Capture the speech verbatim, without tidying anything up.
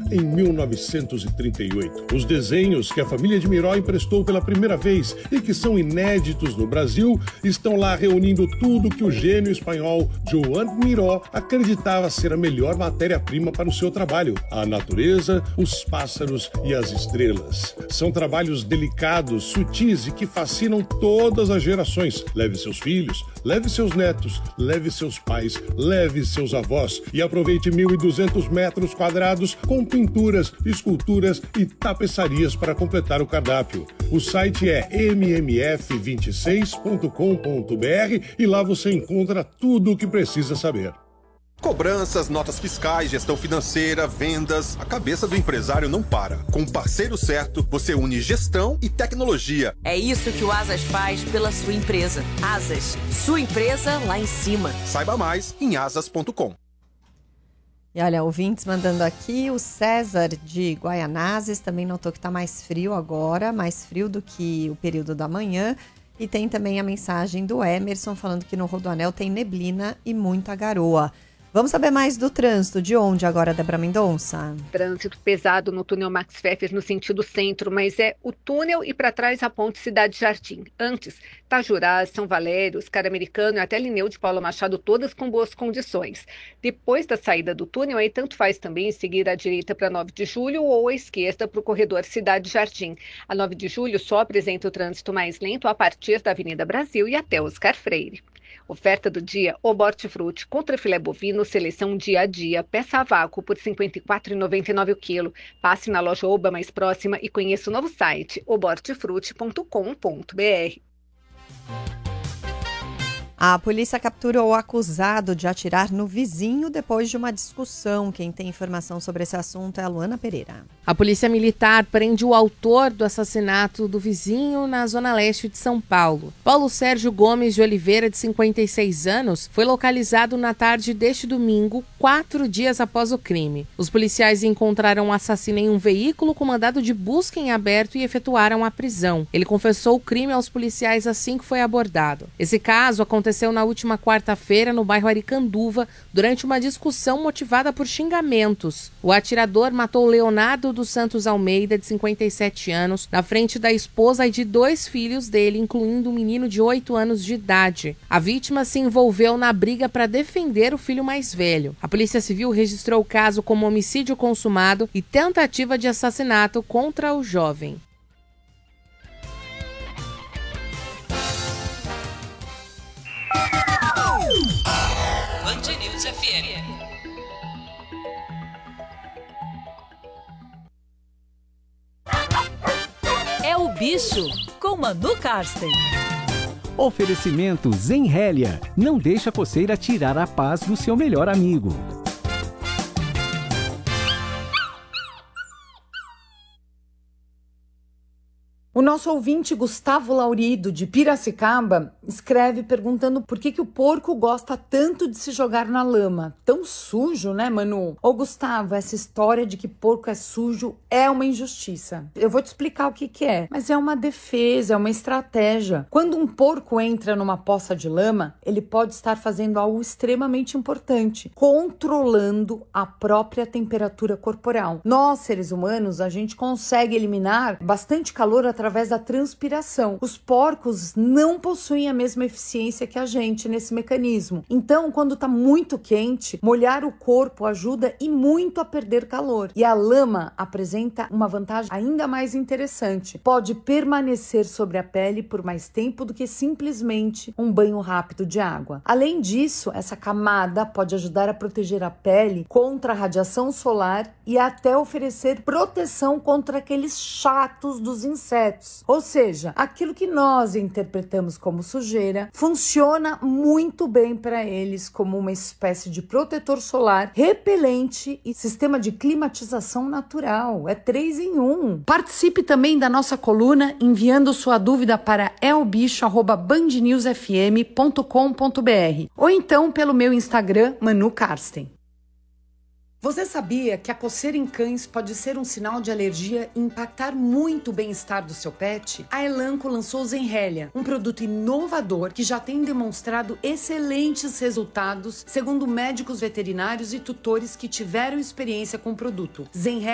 em mil novecentos e trinta e oito. Os desenhos que a família de Miró emprestou pela primeira vez e que são inéditos no Brasil estão lá reunindo tudo que o gênio espanhol Joan Miró acreditava ser a melhor matéria-prima para o seu trabalho: a natureza, os pássaros e as estrelas. São trabalhos delicados, sutis e que fascinam todas as gerações. Leve seus filhos, leve seus netos, leve seus pais, leve seus avós e aproveite mil e duzentos metros quadrados com pinturas, esculturas e tapeçarias para completar o cardápio. O site é m m f vinte e seis ponto com ponto b r e lá você encontra tudo o que precisa saber. Cobranças, notas fiscais, gestão financeira, vendas. A cabeça do empresário não para. Com o parceiro certo, você une gestão e tecnologia. É isso que o Asas faz pela sua empresa. Asas, sua empresa lá em cima. Saiba mais em asas ponto com. E olha, ouvintes mandando aqui, o César de Guaianazes também notou que está mais frio agora, mais frio do que o período da manhã. E tem também a mensagem do Emerson falando que no Rodoanel tem neblina e muita garoa. Vamos saber mais do trânsito. De onde agora, Débora Mendonça? Trânsito pesado no túnel Max Pfeffer no sentido centro, mas é o túnel e para trás a ponte Cidade Jardim. Antes, Tajurás, São Valério, Oscar Americano e até Lineu de Paula Machado, todas com boas condições. Depois da saída do túnel, aí tanto faz também seguir à direita para nove de julho ou à esquerda para o corredor Cidade Jardim. A nove de julho só apresenta o trânsito mais lento a partir da Avenida Brasil e até Oscar Freire. Oferta do dia, o Hortifruti contra filé bovino, seleção dia a dia, peça a vácuo por cinquenta e quatro reais e noventa e nove centavos o quilo. Passe na loja Oba mais próxima e conheça o novo site, o hortifruti ponto com ponto b r. A polícia capturou o acusado de atirar no vizinho depois de uma discussão. Quem tem informação sobre esse assunto é a Luana Pereira. A polícia militar prende o autor do assassinato do vizinho na zona leste de São Paulo. Paulo Sérgio Gomes de Oliveira, de cinquenta e seis anos, foi localizado na tarde deste domingo, quatro dias após o crime. Os policiais encontraram o assassino em um veículo com mandado de busca em aberto e efetuaram a prisão. Ele confessou o crime aos policiais assim que foi abordado. Esse caso aconteceu Aconteceu na última quarta-feira no bairro Aricanduva, durante uma discussão motivada por xingamentos. O atirador matou Leonardo dos Santos Almeida, de cinquenta e sete anos, na frente da esposa e de dois filhos dele, incluindo um menino de oito anos de idade. A vítima se envolveu na briga para defender o filho mais velho. A Polícia Civil registrou o caso como homicídio consumado e tentativa de assassinato contra o jovem. Band News F M. É o bicho com Manu Karsten. Oferecimento Zenrélia. Não deixa a coceira tirar a paz do seu melhor amigo. O nosso ouvinte Gustavo Laurido, de Piracicaba, escreve perguntando por que, que o porco gosta tanto de se jogar na lama. Tão sujo, né, Manu? Ô, Gustavo, essa história de que porco é sujo é uma injustiça. Eu vou te explicar o que, que é, mas é uma defesa, é uma estratégia. Quando um porco entra numa poça de lama, ele pode estar fazendo algo extremamente importante, controlando a própria temperatura corporal. Nós, seres humanos, a gente consegue eliminar bastante calor através através da transpiração. Os porcos não possuem a mesma eficiência que a gente nesse mecanismo. Então, quando está muito quente, molhar o corpo ajuda e muito a perder calor. E a lama apresenta uma vantagem ainda mais interessante. Pode permanecer sobre a pele por mais tempo do que simplesmente um banho rápido de água. Além disso, essa camada pode ajudar a proteger a pele contra a radiação solar e até oferecer proteção contra aqueles chatos dos insetos. Ou seja, aquilo que nós interpretamos como sujeira funciona muito bem para eles como uma espécie de protetor solar, repelente e sistema de climatização natural. É três em um. Participe também da nossa coluna enviando sua dúvida para elbicho arroba band news f m ponto com ponto b r ou então pelo meu Instagram, Manu Karsten. Você sabia que a coceira em cães pode ser um sinal de alergia e impactar muito o bem-estar do seu pet? A Elanco lançou o Zenrélia, um produto inovador que já tem demonstrado excelentes resultados, segundo médicos veterinários e tutores que tiveram experiência com o produto. Zenrélia